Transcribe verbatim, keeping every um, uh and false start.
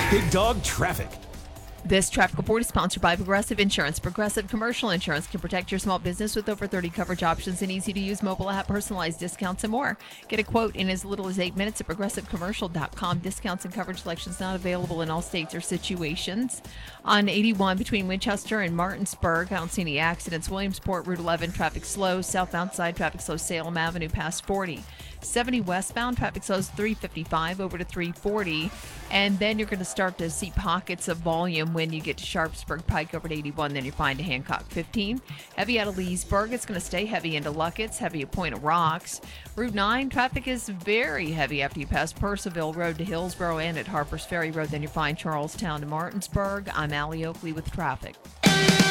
Big Dog Traffic. This traffic report is sponsored by Progressive Insurance. Progressive Commercial Insurance can protect your small business with over thirty coverage options and easy-to-use mobile app, personalized discounts, and more. Get a quote in as little as eight minutes at progressive commercial dot com. Discounts and coverage selections not available in all states or situations. On eighty-one between Winchester and Martinsburg, I don't see any accidents. Williamsport, Route eleven, traffic slow. Southbound side, traffic slow. Salem Avenue past forty. seventy westbound, traffic slows three fifty-five over to three forty. And then you're going to start to see pockets of volume when you get to Sharpsburg Pike over to eighty-one. Then you're fine to Hancock fifteen. Heavy out of Leesburg. It's going to stay heavy into Luckett's. Heavy at Point of Rocks. Route nine, traffic is very heavy after you pass Percival Road to Hillsborough and at Harper's Ferry Road. Then you're fine Charlestown to Martinsburg. I'm Allie Oakley with traffic.